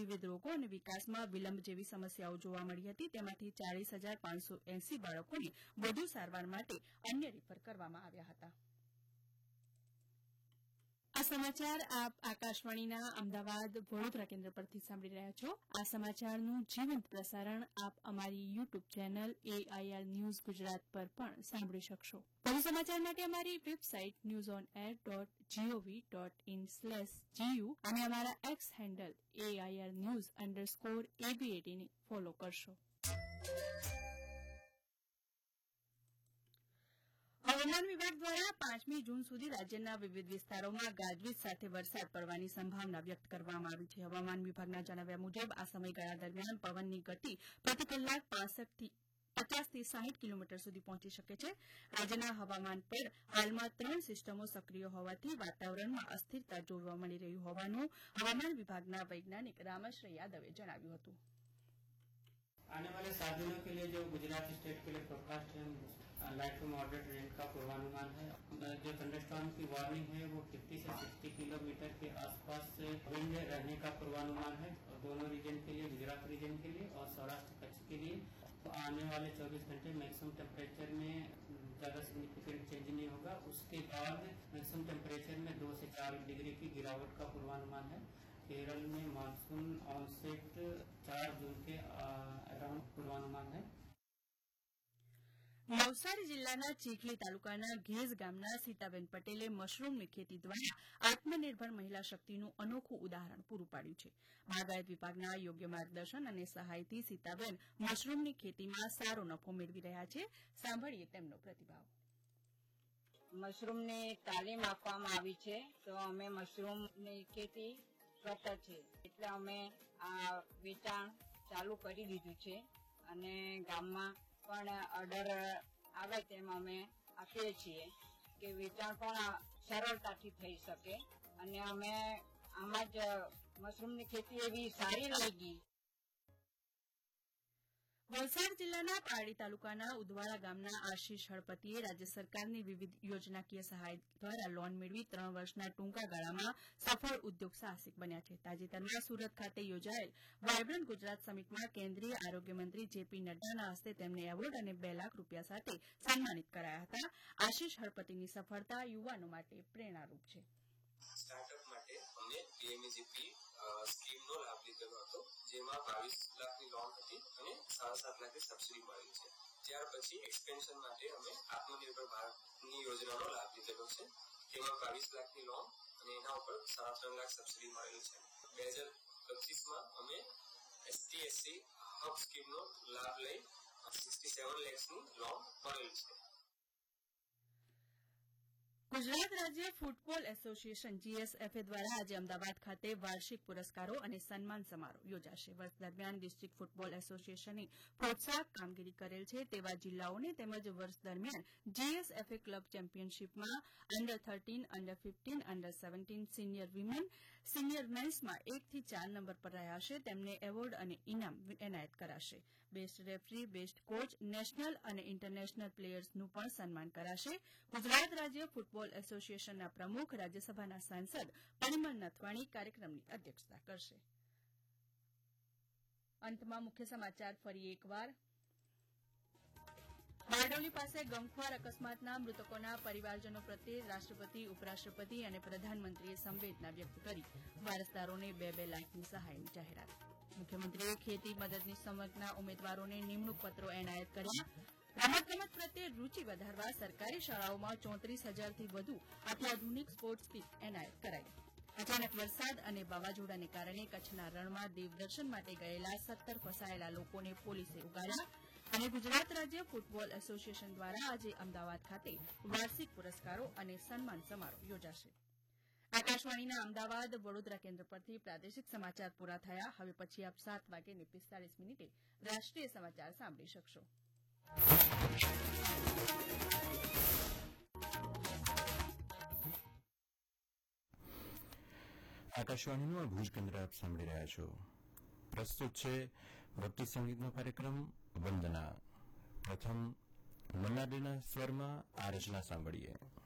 વિવિધ રોગો અને વિકાસમાં વિલંબ જેવી સમસ્યાઓ જોવા મળી હતી. તેમાંથી 40,580 બાળકોને વધુ સારવાર માટે અન્ય રિફર કરવામાં આવ્યા હતા. આ સમાચાર આપ આકાશવાણીના અમદાવાદ વડોદરા કેન્દ્ર પરથી સાંભળી રહ્યા છો. આ સમાચારનું જીવંત પ્રસારણ આપ અમારી YouTube channel AIR news Gujarat પર પણ સાંભળી શકશો. વધુ સમાચાર માટે અમારી વેબસાઇટ newsonair.gov.in/gu અને અમારા એક્સ હેન્ડલ AIR_news_AB18 ને ફોલો કરશો. હવામાન વિભાગ દ્વારા 5મી જૂન સુધી રાજ્યના વિવિધ વિસ્તારોમાં ગાજવીજ સાથે વરસાદ પડવાની સંભાવના વ્યક્ત કરવામાં આવી છે. હવામાન વિભાગના જણાવ્યા મુજબ આ સમયગાળા દરમિયાન પવનની ગતિ પ્રતિ કલાક 50 થી 60 કિલોમીટર સુધી પહોંચી શકે છે. રાજ્યના હવામાન પર હાલમાં 3 સિસ્ટમો સક્રિય હોવાથી વાતાવરણમાં અસ્થિરતા જોવા મળી રહી હોવાનું હવામાન વિભાગના વૈજ્ઞાનિક રામાશ્રય યાદવે જણાવ્યું હતું. आने वाले 7 दिनों के लिए जो गुजरात स्टेट के लिए फोरकास्ट है, लाइट टू मॉडरेट रेन का पूर्वानुमान है. जो थंडरस्टॉर्म की वार्निंग है वो 50 से 60 किलोमीटर के आसपास विंड रहने का पूर्वानुमान है और दोनों रीजन के लिए, गुजरात रीजन के लिए और सौराष्ट्र कच्छ के लिए. तो आने वाले 24 घंटे मैक्सिमम टेम्परेचर में ज्यादा सिग्निफिकेंट चेंज नहीं होगा. उसके बाद मैक्सिमम टेम्परेचर में 2 से 4 डिग्री की गिरावट का पूर्वानुमान है. केरल में मानसून ऑनसेट 4 जून के अराउंड पूर्वानुमान है. નવસારી જિલ્લાના ચીખલી તાલુકાના ઘેજ ગામના સીતાબેન પટેલે મશરૂમની ખેતી દ્વારા આત્મનિર્ભર મહિલા શક્તિનું અનોખું ઉદાહરણ પૂરું પાડ્યું છે. બાગાયત વિભાગના યોગ્ય માર્ગદર્શન અને સહાયથી સીતાબેન મશરૂમની ખેતીમાં સારો નફો મેળવી રહ્યા છે. સાંભળીએ તેમનો પ્રતિભાવ. મશરૂમની તાલીમ આપવામાં આવી છે તો અમે મશરૂમની ખેતી કરતા છે એટલે અમે આ વેચાણ ચાલુ કરી દીધું છે અને ગામમાં પણ ઓર્ડર આવે તેમ અમે આપીએ છીએ કે વેચાણ પણ સરળતાથી થઈ શકે અને અમે આમાં જ મશરૂમની ખેતી એવી સારી લાગી. વલસાડ જિલ્લાના પારડી તાલુકાના ઉદવાડા ગામના આશીષ હળપતિએ રાજ્ય સરકારની વિવિધ યોજનાકીય સહાય દ્વારા લોન મેળવી 3 વર્ષના ટૂંકા ગાળામાં સફળ ઉદ્યોગ સાહસિક બન્યા છે. તાજેતરમાં સુરત ખાતે યોજાયેલ વાયબ્રન્ટ ગુજરાત સમિટમાં કેન્દ્રીય આરોગ્ય મંત્રી JP નડ્ડાના હસ્તે તેમને એવોર્ડ અને 2 લાખ રૂપિયા સાથે સન્માનિત કરાયા હતા. આશીષ હળપતિની સફળતા યુવાનો માટે પ્રેરણારૂપ છે. સ્ટાર્ટઅપ માટે અમને PMEGP સ્કીમનો લાભ લીધેલો હતો, જેમાં 22 લાખની લોન હતી અને 7.5 લાખની સબસિડી મળી છે. ત્યાર પછી એક્સપેન્શન માટે અમે આત્મનિર્ભર ભારતની યોજનાનો લાભ લીધેલો છે, તેમાં 22 લાખની લોન અને એના ઉપર 3.5 લાખ સબસિડી મળેલી છે. 2025માં અમે ST/SC હબ સ્કીમનો લાભ લઈ 67 લાખની લોન મળેલી છે. ગુજરાત રાજ્ય ફૂટબોલ એસોસિએશન GSFA દ્વારા આજે અમદાવાદ ખાતે વાર્ષિક પુરસ્કારો અને સન્માન સમારોહ યોજાશે. વર્ષ દરમિયાન ડિસ્ટ્રિક્ટ ફૂટબોલ એસોસિએશને પ્રોત્સાહક કામગીરી કરેલ છે તેવા જિલ્લાઓને તેમજ વર્ષ દરમિયાન GSFA club ચેમ્પિયનશીપમાં under 13, under 15, under 17, senior women, senior મેન્સમાં 1 થી 4 નંબર પર રહ્યા હશે તેમને એવોર્ડ અને ઇનામ એનાયત કરાશે. Best referee, best coach, national અને ઇન્ટરનેશનલ પ્લેયર્સનું પણ સન્માન કરાશે. ગુજરાત રાજ્ય ફૂટબોલ એસોસિએશનના પ્રમુખ રાજ્યસભાના સાંસદ પરિમલ નથવાણી કાર્યક્રમની અધ્યક્ષતા કરશે. અંતમાં મુખ્ય સમાચાર ફરી એકવાર. બારડોલી પાસે ગમખ્વાર અકસ્માતના મૃતકોના પરિવારજનો પ્રત્યે રાષ્ટ્રપતિ, ઉપરાષ્ટ્રપતિ અને પ્રધાનમંત્રીએ સંવેદના વ્યક્ત કરી વારસદારોને 2 લાખની સહાયની જાહેરાત. મુખ્યમંત્રીએ ખેતી મદદની સમજના ઉમેદવારોને નિમણૂક પત્રો એનાયત કર્યા. રમતગમત પ્રત્યે રૂચિ વધારવા સરકારી શાળાઓમાં 34,000થી વધુ અત્યાધુનિક સ્પોર્ટ્સ કીટ એનાયત કરાઈ. અચાનક વરસાદ અને વાવાઝોડાને કારણે કચ્છના રણમાં દેવદર્શન માટે ગયેલા 17 ફસાયેલા લોકોને પોલીસે ઉગાર્યા. અને ગુજરાત રાજ્ય ફૂટબોલ એસોસિએશન દ્વારા આજે અમદાવાદ ખાતે વાર્ષિક પુરસ્કારો અને સન્માન સમારોહ યોજાશે. આકાશવાણીના અમદાવાદ વડોદરા કેન્દ્ર પરથી પ્રાદેશિક સમાચાર પૂરા થયા. હવે પછી આપ 7:45 રાષ્ટ્રીય સમાચાર સાંભળી શકશો. આકાશવાણીનું ભુજ કેન્દ્ર આપ સાંભળી રહ્યા છો. પ્રસ્તુત છે ભક્તિ સંગીતનો કાર્યક્રમ વંદના. પ્રથમ મન્ના ડેના સ્વરમાં આ રચના સાંભળીએ.